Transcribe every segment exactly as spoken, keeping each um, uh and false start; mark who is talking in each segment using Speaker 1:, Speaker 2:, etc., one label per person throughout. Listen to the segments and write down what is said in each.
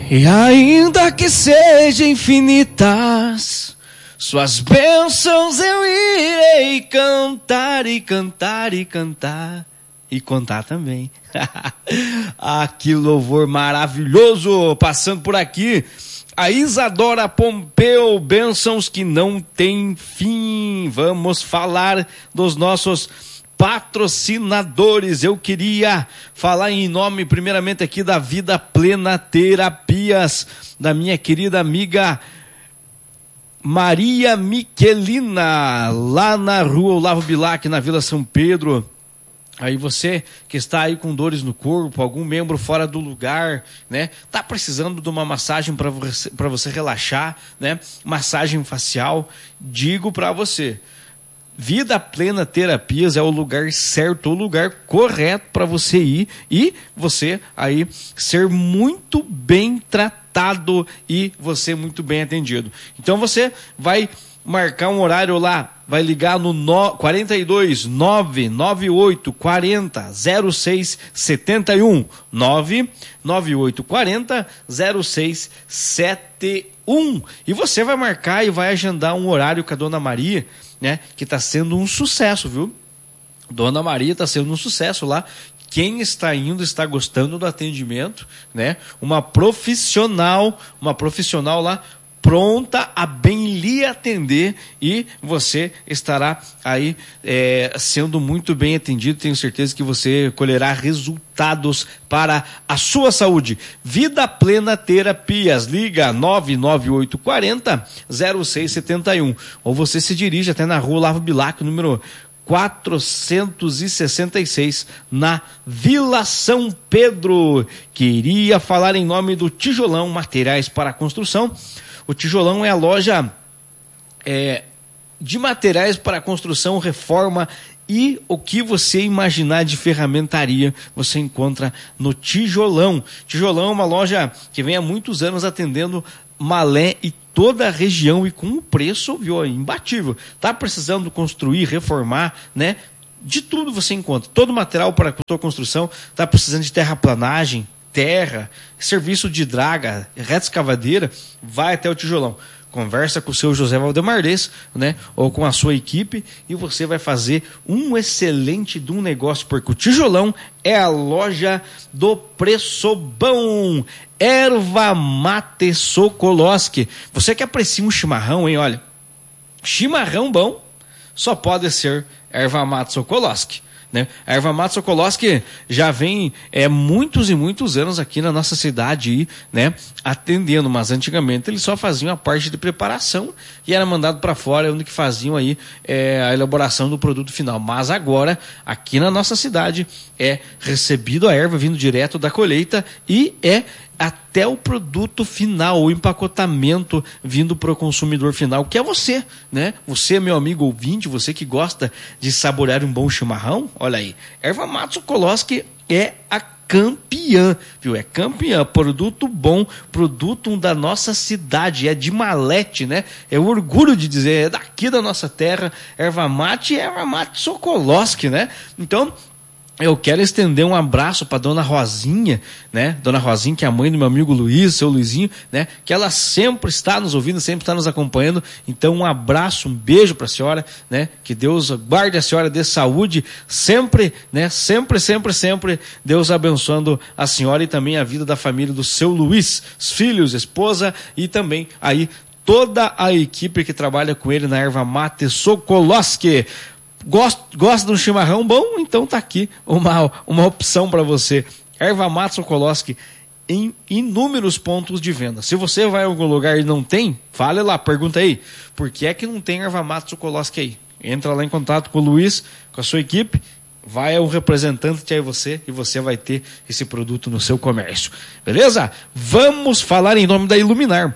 Speaker 1: E ainda que sejam infinitas suas bênçãos, eu irei cantar e cantar e cantar e contar também. Ah, que louvor maravilhoso! Passando por aqui, a Isadora Pompeu, bênçãos que não tem fim. Vamos falar dos nossos patrocinadores. Eu queria falar em nome, primeiramente, aqui da Vida Plena Terapias, da minha querida amiga Maria Miquelina, lá na rua Olavo Bilac, na Vila São Pedro. Aí você que está aí com dores no corpo, algum membro fora do lugar, né? Tá precisando de uma massagem para você, para você relaxar, né? Massagem facial, digo para você, Vida Plena Terapias é o lugar certo, o lugar correto para você ir e você aí ser muito bem tratado e você muito bem atendido. Então você vai marcar um horário lá, vai ligar no quarenta e dois, nove nove oito quarenta, zero seis setenta e um, nove nove oito quarenta, zero seis setenta e um, e você vai marcar e vai agendar um horário com a Dona Maria, né, que está sendo um sucesso, viu? Dona Maria está sendo um sucesso lá. Quem está indo está gostando do atendimento, né? Uma profissional, uma profissional lá pronta a bem lhe atender e você estará aí é, sendo muito bem atendido. Tenho certeza que você colherá resultados para a sua saúde. Vida Plena Terapias, liga nove nove oito quarenta, zero seis setenta e um, ou você se dirige até na rua Olavo Bilac, número quatrocentos e sessenta e seis, na Vila São Pedro. Queria falar em nome do Tijolão Materiais para Construção. O Tijolão é a loja é, de materiais para construção, reforma e o que você imaginar de ferramentaria você encontra no Tijolão. Tijolão é uma loja que vem há muitos anos atendendo Malé e toda a região e com um preço, viu, imbatível. Tá precisando construir, reformar, né? De tudo você encontra. Todo material para a sua construção. Tá precisando de terraplanagem, terra, serviço de draga, reta escavadeira, vai até o Tijolão. Conversa com o seu José Valdemardez, né, ou com a sua equipe, e você vai fazer um excelente de um negócio, porque o Tijolão é a loja do preço bom. Erva Mate Sokolowski. Você que aprecia um chimarrão, hein, olha, chimarrão bom só pode ser Erva Mate Sokolowski. Né? A Erva Mate Sokolowski já vem é, muitos e muitos anos aqui na nossa cidade aí, né, atendendo, mas antigamente eles só faziam a parte de preparação e era mandado para fora, onde que faziam aí é, a elaboração do produto final. Mas agora, aqui na nossa cidade, é recebido a erva vindo direto da colheita e é até o produto final, o empacotamento vindo para o consumidor final, que é você, né? Você, meu amigo ouvinte, você que gosta de saborear um bom chimarrão, olha aí, Erva Mate Sokolowski é a campeã, viu? É campeã, produto bom, produto da nossa cidade, é de Malete, né? É o orgulho de dizer, é daqui da nossa terra, Erva Mate e Erva Mate Sokolowski, né? Então, eu quero estender um abraço para Dona Rosinha, né? Dona Rosinha, que é a mãe do meu amigo Luiz, seu Luizinho, né? Que ela sempre está nos ouvindo, sempre está nos acompanhando. Então, um abraço, um beijo para a senhora, né? Que Deus guarde a senhora, dê saúde, sempre, né? Sempre, sempre, sempre, Deus abençoando a senhora e também a vida da família do seu Luiz, os filhos, esposa e também aí toda a equipe que trabalha com ele na Erva Mate Sokolowski. Gosta, gosta de um chimarrão bom? Então tá aqui uma, uma opção para você. Erva Mate Sokolowski em inúmeros pontos de venda. Se você vai em algum lugar e não tem, fale lá, pergunta aí. Por que é que não tem Erva Mate Sokolowski aí? Entra lá em contato com o Luiz, com a sua equipe, vai um representante aí você e você vai ter esse produto no seu comércio. Beleza? Vamos falar em nome da Iluminar.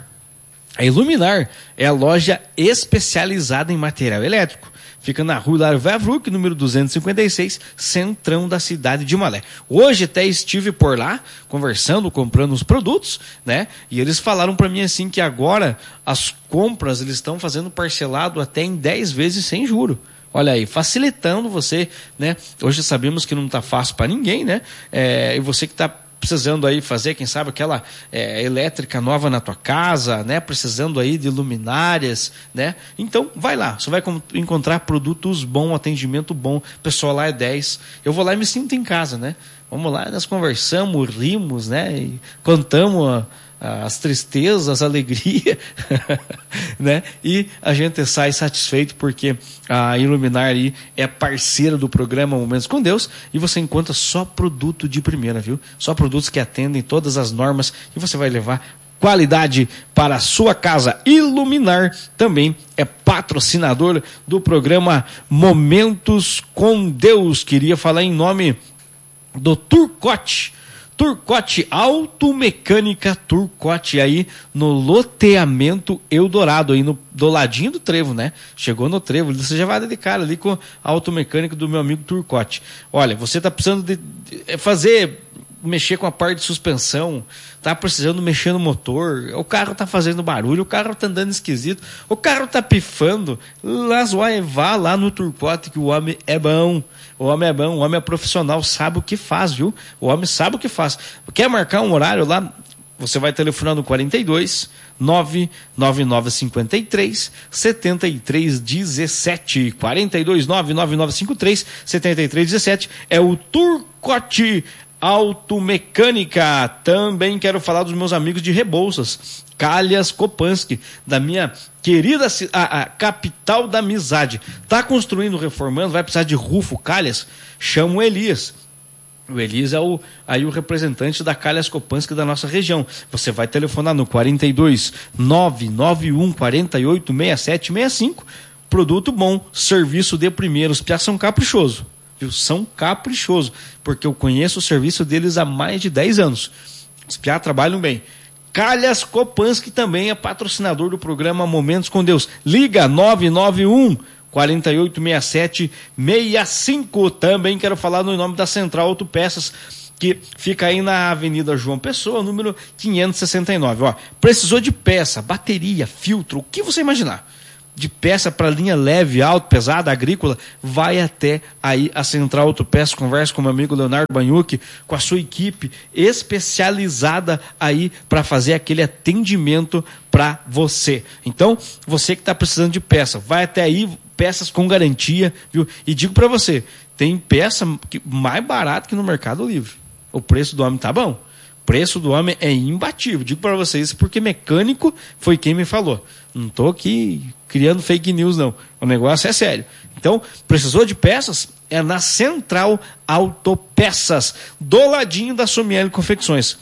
Speaker 1: A Iluminar é a loja especializada em material elétrico. Fica na rua Hilário Vavruc, número duzentos e cinquenta e seis, centrão da cidade de Malé. Hoje até estive por lá, conversando, comprando os produtos, né? E eles falaram para mim assim que agora as compras eles estão fazendo parcelado até em dez vezes sem juro. Olha aí, facilitando você, né? Hoje sabemos que não está fácil para ninguém, né? É, e você que está precisando aí fazer, quem sabe, aquela é, elétrica nova na tua casa, né? Precisando aí de luminárias, né? Então, vai lá, você vai encontrar produtos bons, atendimento bom, o pessoal lá é dez. Eu vou lá e me sinto em casa, né? Vamos lá, nós conversamos, rimos, né? E contamos a, as tristezas, as alegrias, né? E a gente sai satisfeito porque a Iluminar aí é parceira do programa Momentos com Deus e você encontra só produto de primeira, viu? Só produtos que atendem todas as normas e você vai levar qualidade para a sua casa. Iluminar também é patrocinador do programa Momentos com Deus. Queria falar em nome do Turcotte. Turcotte Automecânica Turcotte aí no loteamento Eldorado, aí no, do ladinho do Trevo, né? Chegou no Trevo, você já vai dar de cara ali com a automecânica do meu amigo Turcotte. Olha, você tá precisando de, de fazer, mexer com a parte de suspensão, tá precisando mexer no motor, o carro tá fazendo barulho, o carro tá andando esquisito, o carro tá pifando, lá, vá lá no Turcotte que o homem é bom. O homem é bom, o homem é profissional, sabe o que faz, viu? O homem sabe o que faz. Quer marcar um horário lá? Você vai telefonar no quarenta e dois, nove nove nove cinco três, sete três um sete. quarenta e dois, nove nove nove cinco três, sete três um sete. É o Turcotte Automecânica. Também quero falar dos meus amigos de Rebouças, Calhas Kopansky, da minha querida a, a capital da amizade. Tá construindo, reformando, vai precisar de rufo, calhas? Chama o Elias. O Elias é o, aí o representante da Calhas Kopansky da nossa região. Você vai telefonar no quarenta e dois, nove nove um, quarenta e oito, sessenta e sete sessenta e cinco. Produto bom, serviço de primeiro. Os piás são caprichosos. São caprichosos, porque eu conheço o serviço deles há mais de dez anos. Os piá trabalham bem. Calhas Kopansky também é patrocinador do programa Momentos com Deus. Liga nove nove um, quarenta e oito, sessenta e sete, sessenta e cinco. Também quero falar no nome da Central Autopeças, que fica aí na Avenida João Pessoa, número quinhentos e sessenta e nove. Ó, precisou de peça, bateria, filtro, o que você imaginar de peça para linha leve, alto, pesada, agrícola, vai até aí a Central Autopeças, conversa com o meu amigo Leonardo Banhucchi, com a sua equipe especializada aí para fazer aquele atendimento para você. Então, você que está precisando de peça, vai até aí, peças com garantia, viu? E digo para você, tem peça que, mais barata que no Mercado Livre. O preço do homem tá bom. O preço do homem é imbatível. Digo para vocês porque mecânico foi quem me falou. Não estou aqui criando fake news, não. O negócio é sério. Então, precisou de peças? É na Central Autopeças, do ladinho da Somiele Confecções.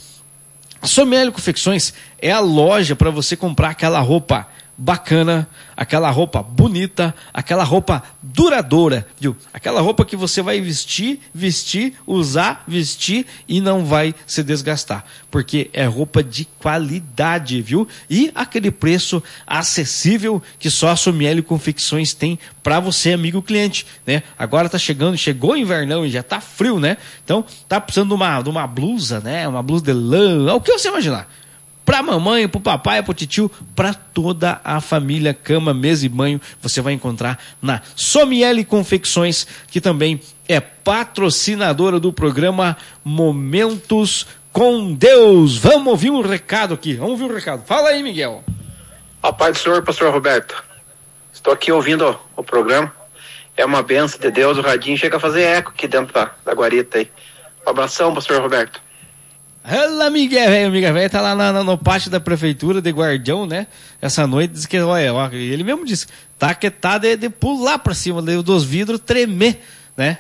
Speaker 1: A Somiele Confecções é a loja para você comprar aquela roupa bacana, aquela roupa bonita, aquela roupa duradoura, viu? Aquela roupa que você vai vestir, vestir, usar, vestir e não vai se desgastar, porque é roupa de qualidade, viu? E aquele preço acessível que só a Somiele Confecções tem para você, amigo cliente, né? Agora tá chegando, chegou o invernão e já tá frio, né? Então, tá precisando de uma, de uma blusa, né? Uma blusa de lã, o que você imaginar? Para mamãe, para o papai, para o titio, para toda a família, cama, mesa e banho, você vai encontrar na Somiele Confecções, que também é patrocinadora do programa Momentos com Deus. Vamos ouvir um recado aqui, vamos ouvir um recado. Fala aí, Miguel.
Speaker 2: A paz do Senhor, pastor Roberto. Estou aqui ouvindo o, o programa. É uma benção de Deus, o radinho chega a fazer eco aqui dentro da, da guarita aí. Um abração, pastor Roberto.
Speaker 1: Ela, Miguel, velho, Miguel, velho, tá lá na, no pátio da prefeitura de Guardião, né? Essa noite, diz que, olha, ó, ele mesmo disse, tá que tá de, de pular pra cima dos vidros, tremer, né?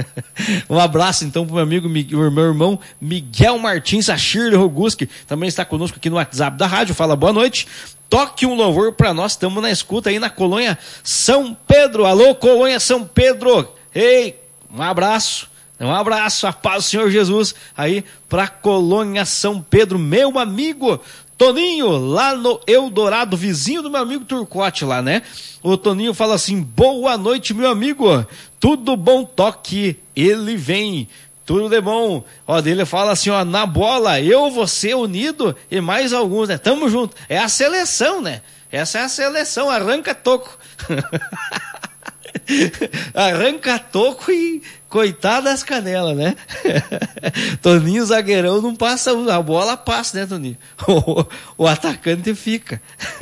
Speaker 1: Um abraço, então, pro meu amigo, o meu irmão Miguel Martins, a Shirley Roguski, também está conosco aqui no WhatsApp da rádio, fala boa noite. Toque um louvor pra nós, estamos na escuta aí na Colônia São Pedro. Alô, Colônia São Pedro. Ei, um abraço. Um abraço, a paz do Senhor Jesus, aí pra Colônia São Pedro, meu amigo Toninho, lá no Eldorado, vizinho do meu amigo Turcotte lá, né? O Toninho fala assim, boa noite, meu amigo, tudo bom, toque, ele vem, tudo de bom. Ó, dele fala assim, ó, na bola, eu, você, unido e mais alguns, né? Tamo junto, é a seleção, né? Essa é a seleção, arranca toco. Arranca toco e Coitado das canelas, né? Toninho, zagueirão, não passa, a bola passa, né, Toninho? O, o atacante fica.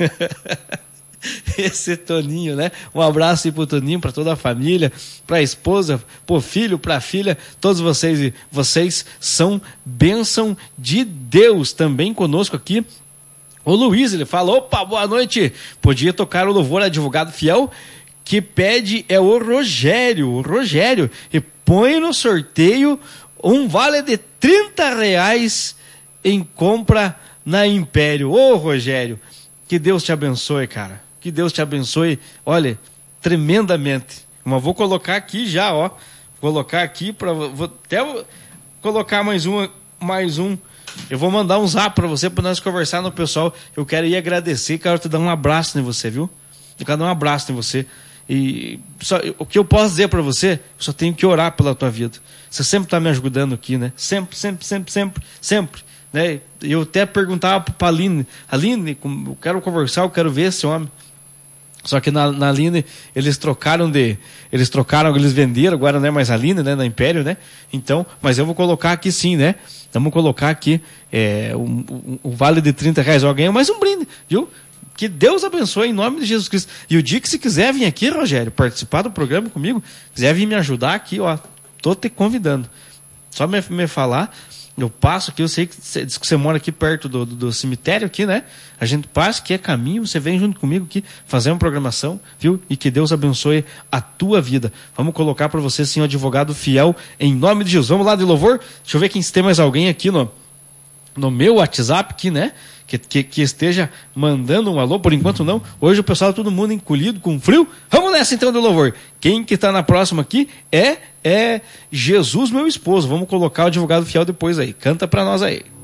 Speaker 1: Esse Toninho, né? Um abraço aí pro Toninho, pra toda a família, pra esposa, pro filho, pra filha, todos vocês, vocês são bênção de Deus. Também conosco aqui o Luiz, ele fala, opa, boa noite, podia tocar o louvor advogado fiel, que pede é o Rogério, o Rogério, e põe no sorteio um vale de trinta reais em compra na Império. Ô Rogério, que Deus te abençoe, cara. Que Deus te abençoe, olha, tremendamente. Mas vou colocar aqui já, ó. Vou colocar aqui, pra, vou até colocar mais um, mais um. Eu vou mandar um zap pra você, pra nós conversar no pessoal. Eu quero ir agradecer, quero te dar um abraço em você, viu? Eu quero dar um abraço em você. E só, o que eu posso dizer pra você, eu só tenho que orar pela tua vida. Você sempre tá me ajudando aqui, né? Sempre, sempre, sempre, sempre, sempre. Né? Eu até perguntava pra Aline, Aline, eu quero conversar, eu quero ver esse homem. Só que na, na Aline, eles trocaram de, eles trocaram, eles venderam, agora não é mais Aline, né, na Império, né? Então, mas eu vou colocar aqui sim, né? Vamos colocar aqui é, o um, um, um vale de trinta reais, ó, ganha mais um brinde, viu? Que Deus abençoe em nome de Jesus Cristo. E o dia que se quiser vir aqui, Rogério, participar do programa comigo, quiser vir me ajudar aqui, ó, tô te convidando. Só me, me falar, eu passo aqui, eu sei que você diz que você mora aqui perto do, do, do cemitério aqui, né? A gente passa, que é caminho, você vem junto comigo aqui, fazer uma programação, viu? E que Deus abençoe a tua vida. Vamos colocar para você, sim, o advogado fiel, em nome de Jesus. Vamos lá de louvor? Deixa eu ver quem se tem mais alguém aqui no, no meu WhatsApp aqui, né? Que, que, que esteja mandando um alô, por enquanto não. Hoje o pessoal, todo mundo encolhido, com frio. Vamos nessa então do louvor. Quem que está na próxima aqui é, é Jesus, meu esposo. Vamos colocar o advogado fiel depois aí. Canta para nós aí.